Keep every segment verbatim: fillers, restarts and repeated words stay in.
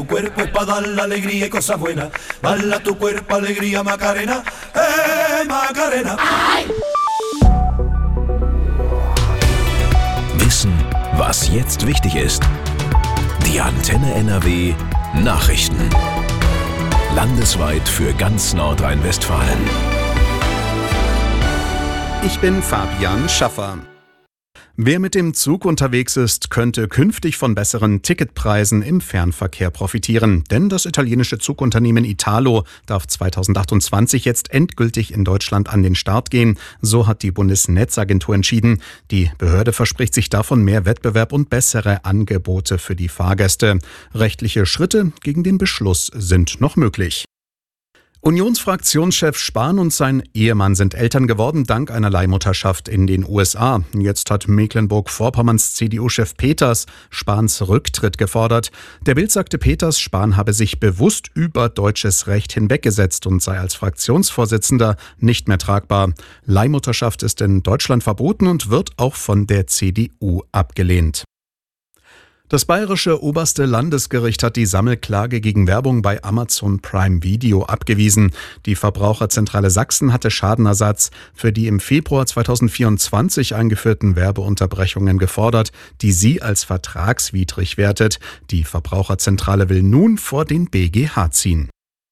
Tu cuerpo es pa' dar la alegría y cosas buenas. Bala tu cuerpo, alegría, Macarena. Eh, Macarena. Wissen, was jetzt wichtig ist. Die Antenne N R W Nachrichten. Landesweit für ganz Nordrhein-Westfalen. Ich bin Fabian Schaffer. Wer mit dem Zug unterwegs ist, könnte künftig von besseren Ticketpreisen im Fernverkehr profitieren. Denn das italienische Zugunternehmen Italo darf zweitausendachtundzwanzig jetzt endgültig in Deutschland an den Start gehen. So hat die Bundesnetzagentur entschieden. Die Behörde verspricht sich davon mehr Wettbewerb und bessere Angebote für die Fahrgäste. Rechtliche Schritte gegen den Beschluss sind noch möglich. Unionsfraktionschef Spahn und sein Ehemann sind Eltern geworden dank einer Leihmutterschaft in den U S A. Jetzt hat Mecklenburg-Vorpommerns C D U-Chef Peters Spahns Rücktritt gefordert. Der Bild sagte Peters, Spahn habe sich bewusst über deutsches Recht hinweggesetzt und sei als Fraktionsvorsitzender nicht mehr tragbar. Leihmutterschaft ist in Deutschland verboten und wird auch von der C D U abgelehnt. Das bayerische oberste Landesgericht hat die Sammelklage gegen Werbung bei Amazon Prime Video abgewiesen. Die Verbraucherzentrale Sachsen hatte Schadenersatz für die im Februar zweitausendvierundzwanzig eingeführten Werbeunterbrechungen gefordert, die sie als vertragswidrig wertet. Die Verbraucherzentrale will nun vor den B G H ziehen.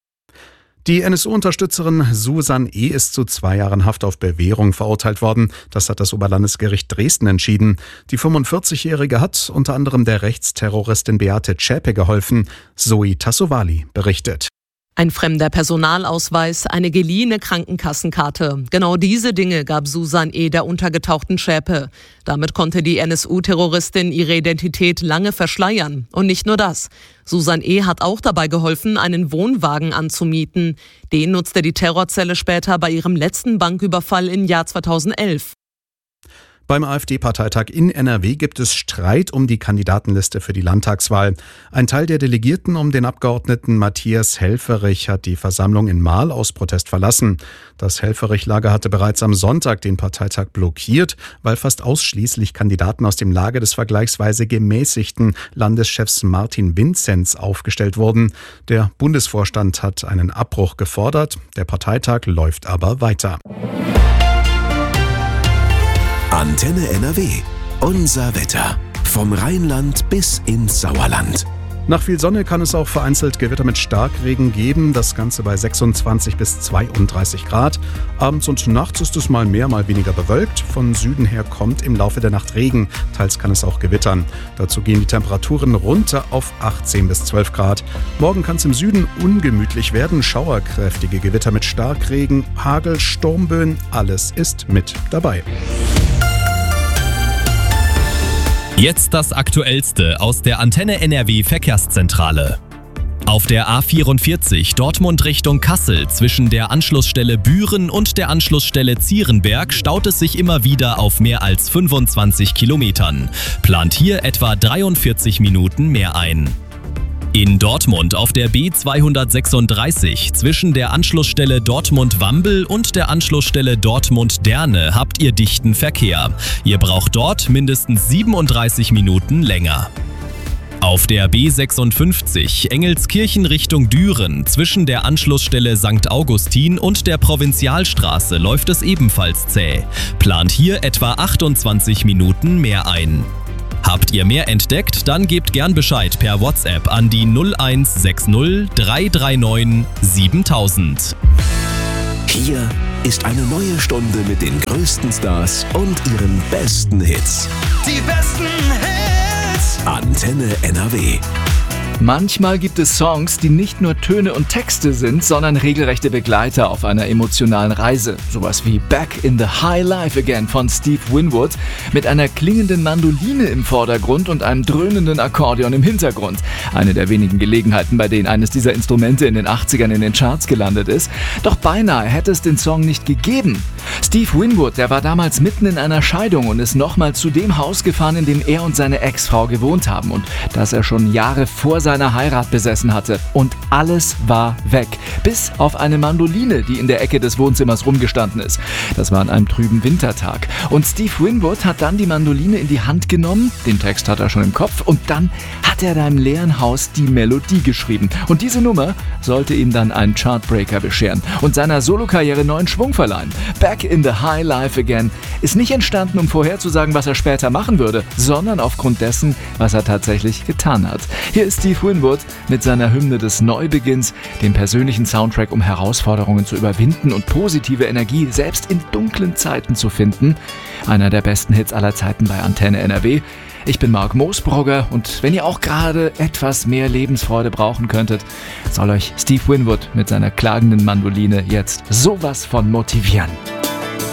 Die N S U-Unterstützerin Susan E. ist zu zwei Jahren Haft auf Bewährung verurteilt worden. Das hat das Oberlandesgericht Dresden entschieden. Die fünfundvierzigjährige hat unter anderem der Rechtsterroristin Beate Zschäpe geholfen. Zoe Tassovali berichtet. Ein fremder Personalausweis, eine geliehene Krankenkassenkarte. Genau diese Dinge gab Susan E. der untergetauchten Zschäpe. Damit konnte die N S U-Terroristin ihre Identität lange verschleiern. Und nicht nur das. Susan E. hat auch dabei geholfen, einen Wohnwagen anzumieten. Den nutzte die Terrorzelle später bei ihrem letzten Banküberfall im Jahr zweitausendelf. Beim AfD-Parteitag in N R W gibt es Streit um die Kandidatenliste für die Landtagswahl. Ein Teil der Delegierten um den Abgeordneten Matthias Helfferich hat die Versammlung in Marl aus Protest verlassen. Das Helfferich-Lager hatte bereits am Sonntag den Parteitag blockiert, weil fast ausschließlich Kandidaten aus dem Lager des vergleichsweise gemäßigten Landeschefs Martin Vinzenz aufgestellt wurden. Der Bundesvorstand hat einen Abbruch gefordert. Der Parteitag läuft aber weiter. Antenne N R W. Unser Wetter. Vom Rheinland bis ins Sauerland. Nach viel Sonne kann es auch vereinzelt Gewitter mit Starkregen geben. Das Ganze bei sechsundzwanzig bis zweiunddreißig Grad. Abends und nachts ist es mal mehr, mal weniger bewölkt. Von Süden her kommt im Laufe der Nacht Regen. Teils kann es auch gewittern. Dazu gehen die Temperaturen runter auf achtzehn bis zwölf Grad. Morgen kann es im Süden ungemütlich werden. Schauerkräftige Gewitter mit Starkregen, Hagel, Sturmböen. Alles ist mit dabei. Jetzt das Aktuellste aus der Antenne N R W Verkehrszentrale. Auf der A vierundvierzig Dortmund Richtung Kassel zwischen der Anschlussstelle Büren und der Anschlussstelle Zierenberg staut es sich immer wieder auf mehr als fünfundzwanzig Kilometern. Plant hier etwa dreiundvierzig Minuten mehr ein. In Dortmund auf der B zweihundertsechsunddreißig zwischen der Anschlussstelle Dortmund-Wambel und der Anschlussstelle Dortmund-Derne habt ihr dichten Verkehr. Ihr braucht dort mindestens siebenunddreißig Minuten länger. Auf der B sechsundfünfzig Engelskirchen Richtung Düren zwischen der Anschlussstelle Sankt Augustin und der Provinzialstraße läuft es ebenfalls zäh. Plant hier etwa achtundzwanzig Minuten mehr ein. Habt ihr mehr entdeckt? Dann gebt gern Bescheid per WhatsApp an die null eins sechs null drei drei neun siebentausend. Hier ist eine neue Stunde mit den größten Stars und ihren besten Hits. Die besten Hits. Antenne N R W. Manchmal gibt es Songs, die nicht nur Töne und Texte sind, sondern regelrechte Begleiter auf einer emotionalen Reise. Sowas wie Back in the High Life Again von Steve Winwood mit einer klingenden Mandoline im Vordergrund und einem dröhnenden Akkordeon im Hintergrund. Eine der wenigen Gelegenheiten, bei denen eines dieser Instrumente in den achtzigern in den Charts gelandet ist. Doch beinahe hätte es den Song nicht gegeben. Steve Winwood, der war damals mitten in einer Scheidung und ist nochmal zu dem Haus gefahren, in dem er und seine Ex-Frau gewohnt haben und das er schon Jahre vor seinem seiner Heirat besessen hatte. Und alles war weg. Bis auf eine Mandoline, die in der Ecke des Wohnzimmers rumgestanden ist. Das war an einem trüben Wintertag. Und Steve Winwood hat dann die Mandoline in die Hand genommen, den Text hat er schon im Kopf, und dann hat hat er da im leeren Haus die Melodie geschrieben. Und diese Nummer sollte ihm dann einen Chartbreaker bescheren und seiner Solokarriere neuen Schwung verleihen. Back in the High Life Again ist nicht entstanden, um vorherzusagen, was er später machen würde, sondern aufgrund dessen, was er tatsächlich getan hat. Hier ist Steve Winwood mit seiner Hymne des Neubeginns, dem persönlichen Soundtrack, um Herausforderungen zu überwinden und positive Energie selbst in dunklen Zeiten zu finden. Einer der besten Hits aller Zeiten bei Antenne N R W. Ich bin Marc Moosbrugger und wenn ihr auch gerade etwas mehr Lebensfreude brauchen könntet, soll euch Steve Winwood mit seiner klagenden Mandoline jetzt sowas von motivieren.